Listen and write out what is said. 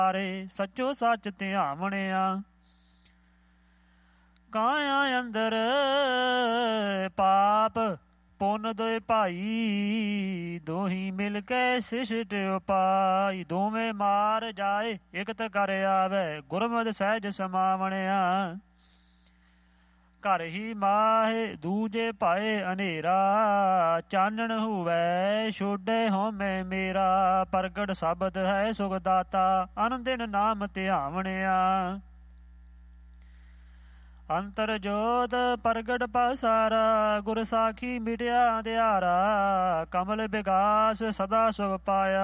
ਸੱਚੋ ਸੱਚ ਧਿਆਵਣਿਆ। ਕਾਇਆ ਅੰਦਰ ਪਾਪ ਪੁੰਨ ਦੋਇ ਭਾਈ, ਦੋਹੀ ਮਿਲ ਕੇ ਸਿਸ਼ਟ ਉਪਾਈ। ਦੋਵੇਂ ਮਾਰ ਜਾਏ ਇਕਤ ਕਰ ਆਵੇ, ਗੁਰਮਤਿ ਸਹਿਜ ਸਮਾਵਣਿਆ। ਘਰ ਹੀ ਮਾਹੇ ਦੂਜੇ ਭਾਏ ਹਨੇਰਾ, ਚਾਨਣ ਹੋਵੇ ਛੋਡੇ ਹੋਮੇ ਮੇਰਾ। ਪ੍ਰਗਟ ਸ਼ਬਦ ਹੈ ਸੁਖ ਦਾਤਾ, ਅਨ ਦਿਨ ਨਾਮ ਧਿਆਵਣਿਆ। ਅੰਤਰ ਜੋਤ ਪ੍ਰਗਟ ਪਸਾਰਾ, ਗੁਰ ਸਾਖੀ ਮਿਟਿਆ ਅੰਧਿਆਰਾ। ਕਮਲ ਵਿਗਾਸ ਸਦਾ ਸੁਖ ਪਾਇਆ,